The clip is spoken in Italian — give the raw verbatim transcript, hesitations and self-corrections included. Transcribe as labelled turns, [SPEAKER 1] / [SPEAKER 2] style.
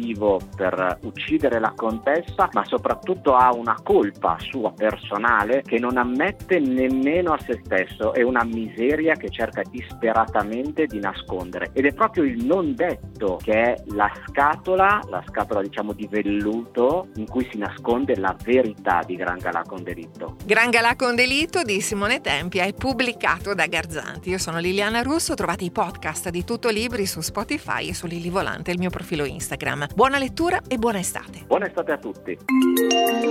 [SPEAKER 1] motivo per uccidere la contessa, ma soprattutto ha una colpa sua personale che non ammette nemmeno a se stesso, è una miseria che cerca disperatamente di nascondere, ed è proprio il non detto che è la scatola, la scatola diciamo di velluto in cui si nasconde la verità di Gran Galà con delitto.
[SPEAKER 2] Gran Galà con delitto di Simone Tempia è pubblicato da Garzanti. Io sono Liliana Russo, trovate i podcast di Tutto Libri su Spotify e su Lili Volante, il mio profilo Instagram. Buona lettura e buona estate.
[SPEAKER 1] Buona estate a tutti.